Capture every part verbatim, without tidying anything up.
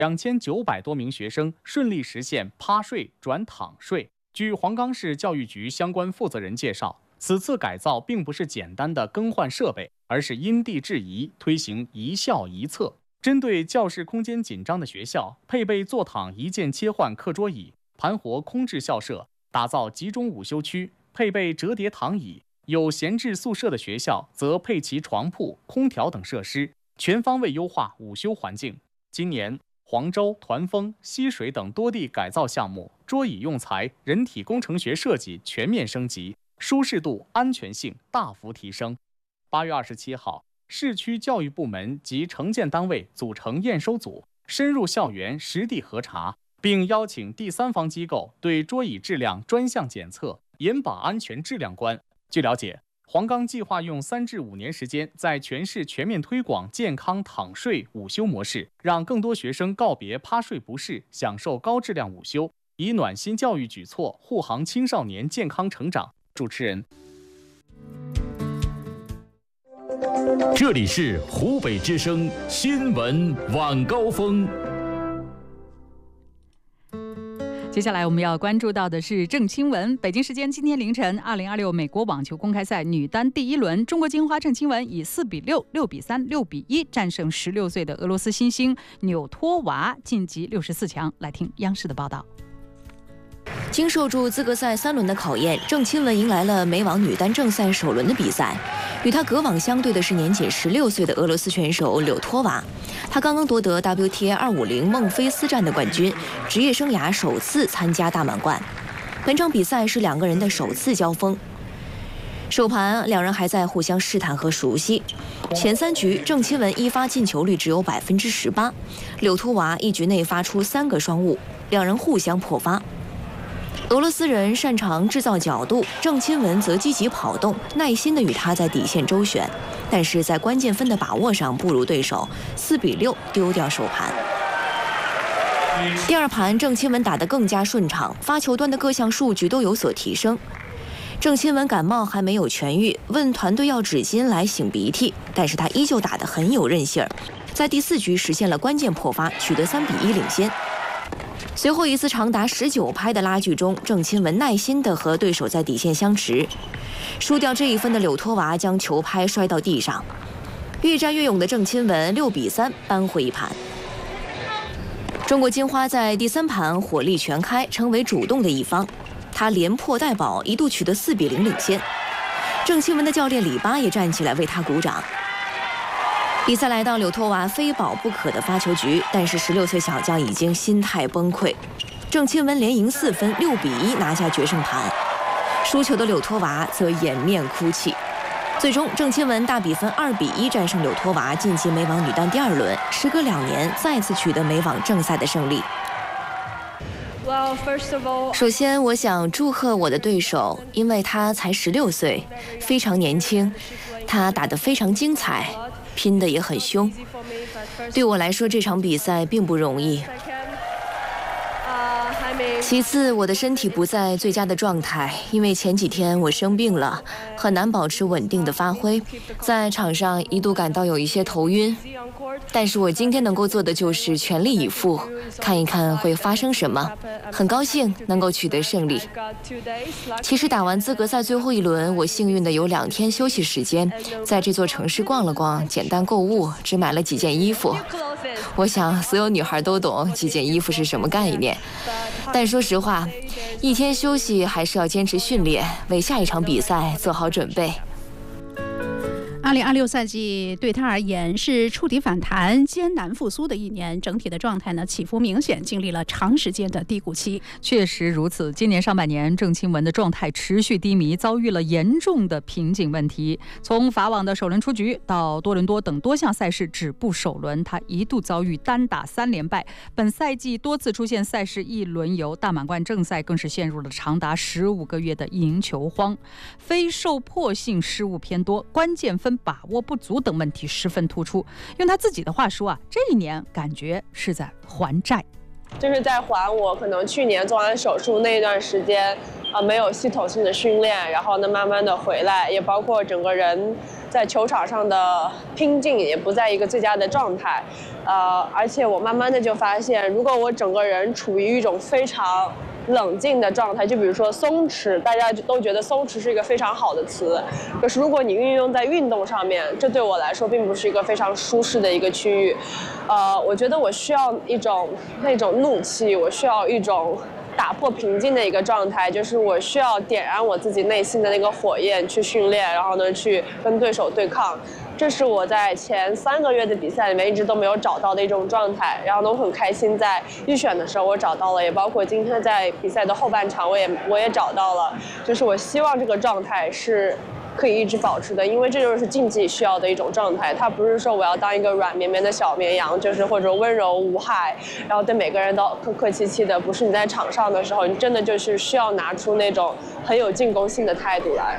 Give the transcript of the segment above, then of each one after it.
两千九百多名学生顺利实现趴睡转躺睡。据黄冈市教育局相关负责人介绍，此次改造并不是简单的更换设备，而是因地制宜，推行一校一策。针对教室空间紧张的学校，配备坐躺一键切换课桌椅，盘活空置校舍，打造集中午休区，配备折叠躺椅。有闲置宿舍的学校则配齐床铺、空调等设施，全方位优化午休环境。今年，黄州、团风、溪水等多地改造项目，桌椅用材、人体工程学设计全面升级，舒适度、安全性大幅提升。八月二十七号，市区教育部门及承建单位组成验收组，深入校园实地核查，并邀请第三方机构对桌椅质量专项检测，严把安全质量关。据了解，黄冈计划用三至五年时间，在全市全面推广健康躺睡午休模式，让更多学生告别趴睡不适，享受高质量午休，以暖心教育举措护航青少年健康成长。主持人， 这里是湖北之声新闻晚高峰。 接下来我们要关注到的是郑钦文。北京时间今天凌晨，二零二六美国网球公开赛女单第一轮，中国金花郑钦文以四比六、六比三、六比一战胜十六岁的俄罗斯新星纽托娃，晋级六十四强。来听央视的报道。 经受住资格赛三轮的考验，郑钦文迎来了美网女单正赛首轮的比赛。与她隔网相对的是年仅十六岁的俄罗斯选手柳托娃，她刚刚夺得 W T A 二五零孟菲斯站的冠军，职业生涯首次参加大满贯。本场比赛是两个人的首次交锋。首盘两人还在互相试探和熟悉。前三局，郑钦文一发进球率只有百分之十八，柳托娃一局内发出三个双误，两人互相破发。俄罗斯人擅长制造角度，郑钦文则积极跑动，耐心地与他在底线周旋，但是在关键分的把握上不如对手，四比六丢掉首盘。第二盘，郑钦文打得更加顺畅，发球端的各项数据都有所提升。郑钦文感冒还没有痊愈，问团队要纸巾来擤鼻涕，但是他依旧打得很有韧性儿，在第四局实现了关键破发，取得三比一领先。随后一次长达十九拍的拉锯中，郑钦文耐心地和对手在底线相持，输掉这一分的柳托娃将球拍摔到地上。越战越勇的郑钦文六比三扳回一盘。中国金花在第三盘火力全开，成为主动的一方，他连破带保，一度取得四比零领先。郑钦文的教练李巴也站起来为他鼓掌。比赛来到柳托娃非保不可的发球局，但是十六岁小将已经心态崩溃。郑钦文连赢四分，六比一拿下决胜盘。输球的柳托娃则掩面哭泣。最终，郑钦文大比分二比一战胜柳托娃，晋级美网女单第二轮，时隔两年再次取得美网正赛的胜利。首先，我想祝贺我的对手，因为他才十六岁，非常年轻，他打得非常精彩。拼得也很凶，对我来说这场比赛并不容易。其次，我的身体不在最佳的状态，因为前几天我生病了，很难保持稳定的发挥，在场上一度感到有一些头晕。但是我今天能够做的就是全力以赴，看一看会发生什么。很高兴能够取得胜利。其实打完资格赛最后一轮，我幸运的有两天休息时间，在这座城市逛了逛，简单购物，只买了几件衣服。我想所有女孩都懂几件衣服是什么概念。但说实话，一天休息还是要坚持训练，为下一场比赛做好准备。 二零二六赛季对他而言是触底反弹、艰难复苏的一年，整体的状态呢起伏明显，经历了长时间的低谷期。 确实如此，今年上半年郑钦文的状态持续低迷，遭遇了严重的瓶颈问题。从法网的首轮出局到多伦多等多项赛事止步首轮，他一度遭遇单打三连败。本赛季多次出现赛事一轮游，大满贯正赛更是陷入了长达十五个月的赢球荒，非受迫性失误偏多，关键分把握不足等问题十分突出。用他自己的话说啊，这一年感觉是在还债， 就是在还我可能去年做完手术那一段时间啊、呃、没有系统性的训练，然后呢慢慢的回来，也包括整个人在球场上的拼劲也不在一个最佳的状态，呃，而且我慢慢的就发现，如果我整个人处于一种非常冷静的状态，就比如说松弛，大家都觉得松弛是一个非常好的词，可是如果你运用在运动上面，这对我来说并不是一个非常舒适的一个区域。呃，我觉得我需要一种那种怒气，我需要一种打破平静的一个状态，就是我需要点燃我自己内心的那个火焰去训练，然后呢去跟对手对抗。这是我在前三个月的比赛里面一直都没有找到的一种状态，然后呢，我很开心在预选的时候我找到了，也包括今天在比赛的后半场我也我也找到了，就是我希望这个状态是可以一直保持的，因为这就是竞技需要的一种状态。它不是说我要当一个软绵绵的小绵羊，就是或者温柔无害，然后对每个人都客客气气的。不是，你在场上的时候，你真的就是需要拿出那种很有进攻性的态度来。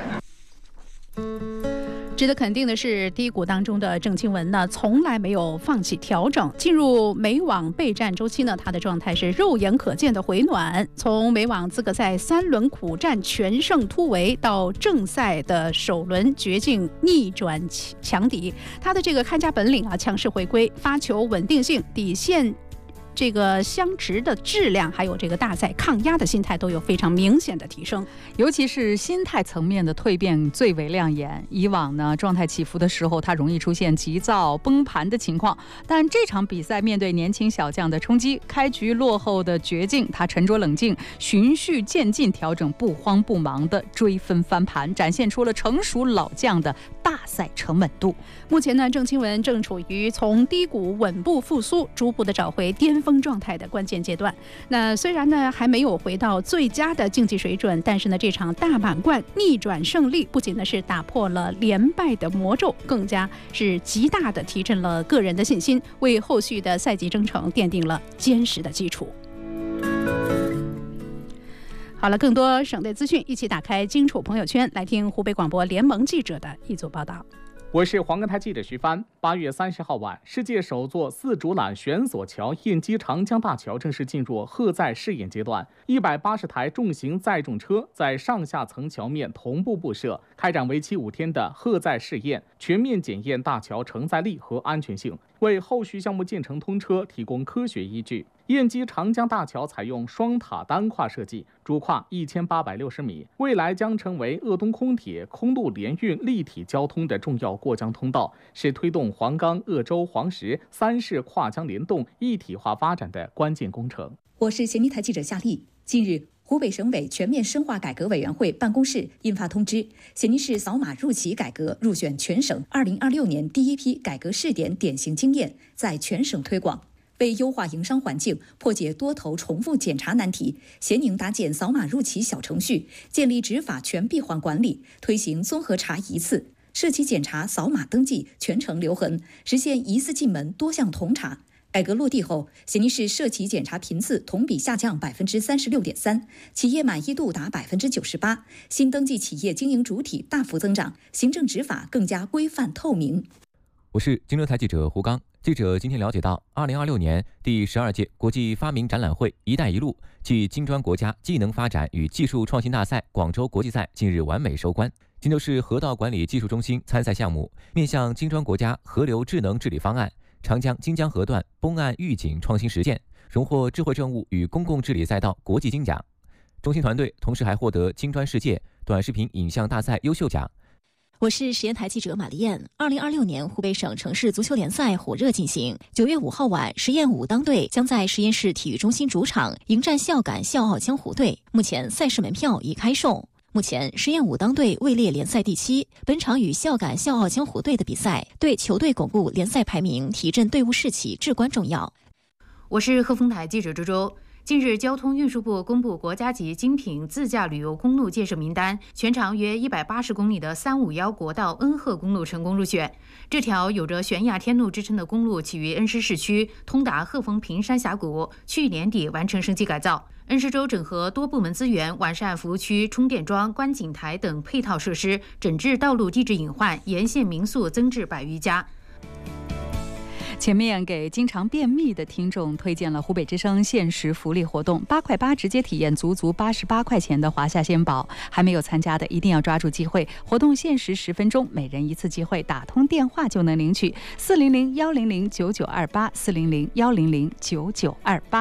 值得肯定的是，低谷当中的郑钦文呢，从来没有放弃调整。进入美网备战周期呢，他的状态是肉眼可见的回暖。从美网资格赛三轮苦战全胜突围，到正赛的首轮绝境逆转强敌，他的这个看家本领啊，强势回归，发球稳定性、底线这个相持的质量，还有这个大赛抗压的心态都有非常明显的提升， 尤其是心态层面的蜕变最为亮眼。以往呢，状态起伏的时候，他容易出现急躁崩盘的情况，但这场比赛面对年轻小将的冲击，开局落后的绝境，他沉着冷静，循序渐进调整，不慌不忙的追分翻盘，展现出了成熟老将的大赛沉稳度。 目前呢，郑钦文正处于从低谷稳步复苏，逐步的找回巅峰状态的关键阶段。那虽然呢还没有回到最佳的竞技水准，但是呢这场大满贯逆转胜利不仅呢是打破了连败的魔咒，更加是极大的提振了个人的信心，为后续的赛季征程奠定了坚实的基础。好了，更多省队资讯，一起打开荆楚朋友圈，来听湖北广播联盟记者的一组报道。 我是黄冈台记者徐帆。八月三十号晚，世界首座四主缆悬索桥印基长江大桥正式进入荷载试验阶段。一百八十台重型载重车在上下层桥面同步布设，开展为期五天的荷载试验，全面检验大桥承载力和安全性，为后续项目建成通车提供科学依据。印基长江大桥采用双塔单跨设计，主跨一千八百六十米，未来将成为鄂东空铁空路联运立体交通的重要过江通道，是推动黄冈、鄂州、黄石三市跨江联动一体化发展的关键工程。 我是咸宁台记者夏丽。近日，湖北省委全面深化改革委员会办公室印发通知，咸宁市扫码入企改革入选全省二零二六年第一批改革试点典型经验，在全省推广。为优化营商环境，破解多头重复检查难题，咸宁搭建扫码入企小程序，建立执法全闭环管理，推行综合查一次涉企检查扫码登记全程留痕，实现一次进门多项统查。改革落地后，咸宁市涉企检查频次同比下降百分之三十六点三，企业满意度达百分之九十八，新登记企业经营主体大幅增长，行政执法更加规范透明。 我是金州台记者胡刚。记者今天了解到，二零二六年第十二届国际发明展览会“一带一路”暨金砖国家技能发展与技术创新大赛广州国际赛近日完美收官。荆州市河道管理技术中心参赛项目面向金砖国家河流智能治理方案、长江金江河段崩岸预警创新实践，荣获智慧政务与公共治理赛道国际金奖。中心团队同时还获得金砖世界短视频影像大赛优秀奖。 我是实验台记者马丽燕。二零二六年湖北省城市足球联赛火热进行。九月五号晚，实验武当队将在实验室体育中心主场迎战孝感笑傲江湖队。目前赛事门票已开售。目前实验武当队位列联赛第七，本场与孝感笑傲江湖队的比赛，对球队巩固联赛排名、提振队伍士气至关重要。 我是鹤峰台记者周周。近日，交通运输部公布国家级精品自驾旅游公路建设名单，全长约一百八十公里的三五幺国道恩鹤公路成功入选。这条有着悬崖天路之称的公路起于恩施市区，通达鹤峰平山峡谷，去年底完成升级改造。恩施州整合多部门资源，完善服务区、充电桩、观景台等配套设施，整治道路地质隐患，沿线民宿增至百余家。 前面给经常便秘的听众推荐了湖北之声限时福利活动，八块八直接体验足足八十八块钱的华夏鲜宝。还没有参加的一定要抓住机会，活动限时十分钟，每人一次机会，打通电话就能领取。四零零幺零零九九二八，四零零幺零零九九二八。